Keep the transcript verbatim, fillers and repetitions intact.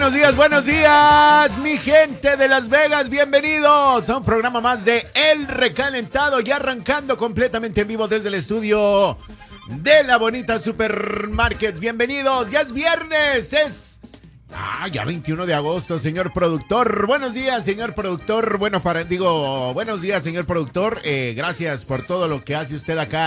Buenos días, buenos días, mi gente de Las Vegas, bienvenidos a un programa más de El Recalentado, ya arrancando completamente en vivo desde el estudio de la bonita Supermarkets. Bienvenidos, ya es viernes, es... Ah, ya veintiuno de agosto, señor productor. Buenos días, señor productor. Bueno, para, digo, buenos días, señor productor. Eh, gracias por todo lo que hace usted acá